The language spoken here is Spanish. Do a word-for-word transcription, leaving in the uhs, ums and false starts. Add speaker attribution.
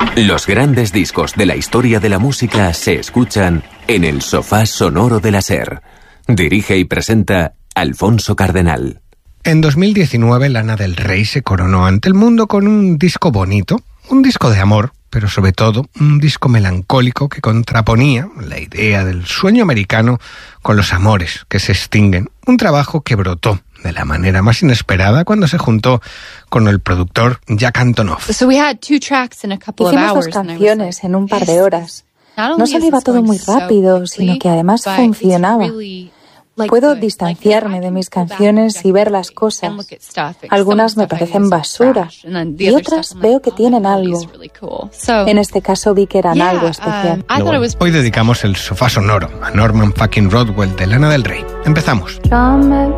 Speaker 1: Los grandes discos de la historia de la música se escuchan en el sofá sonoro de la SER. Dirige y presenta Alfonso Cardenal.
Speaker 2: En dos mil diecinueve, Lana del Rey se coronó ante el mundo con un disco bonito, un disco de amor, pero sobre todo un disco melancólico que contraponía la idea del sueño americano con los amores que se extinguen. Un trabajo que brotó de la manera más inesperada cuando se juntó con el productor Jack Antonoff.
Speaker 3: Hicimos dos canciones en un par de horas. No solo iba todo muy rápido, sino que además funcionaba. Puedo distanciarme de mis canciones y ver las cosas. Algunas me parecen basura y otras veo que tienen algo. En este caso vi que eran algo especial.
Speaker 2: Hoy dedicamos el sofá sonoro a Norman fucking Rockwell de Lana del Rey. Empezamos.
Speaker 3: Come